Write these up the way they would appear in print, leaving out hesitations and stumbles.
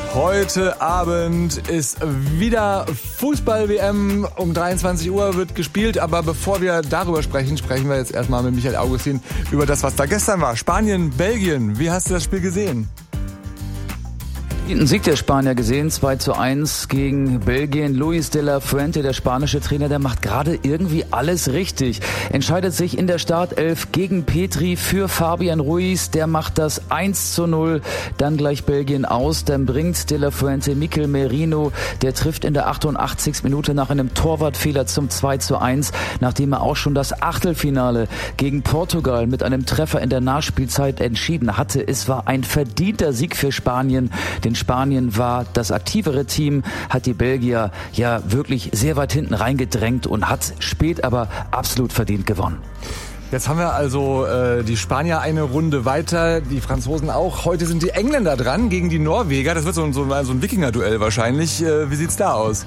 Heute Abend ist wieder Fußball-WM. Um 23 Uhr wird gespielt. Aber bevor wir darüber sprechen, sprechen wir jetzt erstmal mit Michael Augustin über das, was da gestern war. Spanien, Belgien. Wie hast du das Spiel gesehen? Einen Sieg der Spanier gesehen, 2:1 gegen Belgien. Luis de la Fuente, der spanische Trainer, der macht gerade irgendwie alles richtig. Entscheidet sich in der Startelf gegen Petri für Fabian Ruiz. Der macht das 1:0. Dann gleich Belgien aus. Dann bringt de la Fuente Mikel Merino. Der trifft in der 88. Minute nach einem Torwartfehler zum 2:1, nachdem er auch schon das Achtelfinale gegen Portugal mit einem Treffer in der Nachspielzeit entschieden hatte. Es war ein verdienter Sieg für Spanien. Denn Spanien war das aktivere Team, hat die Belgier ja wirklich sehr weit hinten reingedrängt und hat spät aber absolut verdient gewonnen. Jetzt haben wir also die Spanier eine Runde weiter, die Franzosen auch. Heute sind die Engländer dran gegen die Norweger. Das wird so ein Wikinger-Duell wahrscheinlich. Wie sieht's da aus?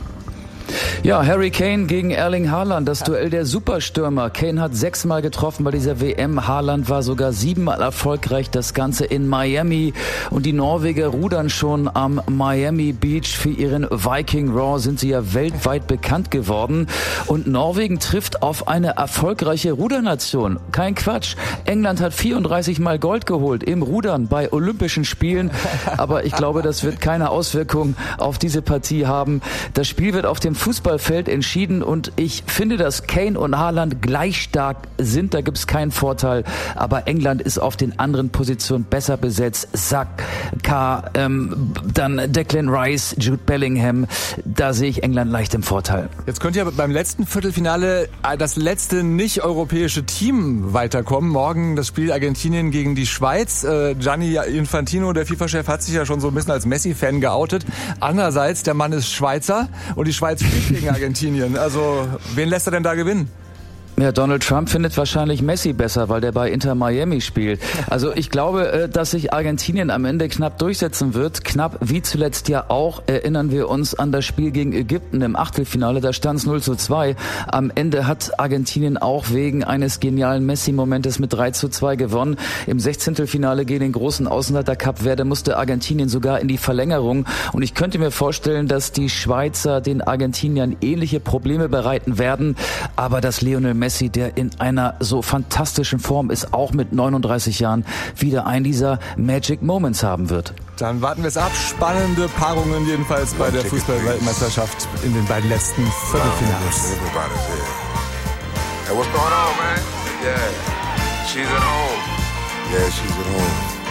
Ja, Harry Kane gegen Erling Haaland, das Duell der Superstürmer. Kane hat 6-mal getroffen bei dieser WM. Haaland war sogar 7-mal erfolgreich, das Ganze in Miami. Und die Norweger rudern schon am Miami Beach. Für ihren Viking Raw sind sie ja weltweit bekannt geworden. Und Norwegen trifft auf eine erfolgreiche Rudernation. Kein Quatsch. England hat 34-mal Gold geholt im Rudern bei Olympischen Spielen. Aber ich glaube, das wird keine Auswirkung auf diese Partie haben. Das Spiel wird auf dem Fußballfeld entschieden und ich finde, dass Kane und Haaland gleich stark sind. Da gibt es keinen Vorteil. Aber England ist auf den anderen Positionen besser besetzt. Saka, dann Declan Rice, Jude Bellingham. Da sehe ich England leicht im Vorteil. Jetzt könnte ja beim letzten Viertelfinale das letzte nicht-europäische Team weiterkommen. Morgen das Spiel Argentinien gegen die Schweiz. Gianni Infantino, der FIFA-Chef, hat sich ja schon so ein bisschen als Messi-Fan geoutet. Andererseits, der Mann ist Schweizer und die Schweiz spielt gegen Argentinien. Also, wen lässt er denn da gewinnen? Ja, Donald Trump findet wahrscheinlich Messi besser, weil der bei Inter Miami spielt. Also ich glaube, dass sich Argentinien am Ende knapp durchsetzen wird. Knapp wie zuletzt ja auch. Erinnern wir uns an das Spiel gegen Ägypten im Achtelfinale. Da stand es 0:2. Am Ende hat Argentinien auch wegen eines genialen Messi-Momentes mit 3:2 gewonnen. Im 16. gegen den großen Außenseiter Kap Verde musste Argentinien sogar in die Verlängerung. Und ich könnte mir vorstellen, dass die Schweizer den Argentiniern ähnliche Probleme bereiten werden. Aber dass Lionel Messi, der in einer so fantastischen Form ist, auch mit 39 Jahren wieder einen dieser Magic Moments haben wird. Dann warten wir es ab. Spannende Paarungen jedenfalls bei der Fußball-Weltmeisterschaft in den beiden letzten Viertelfinals. Hey, what's going on, man? Yeah, she's at home. Yeah, she's at home.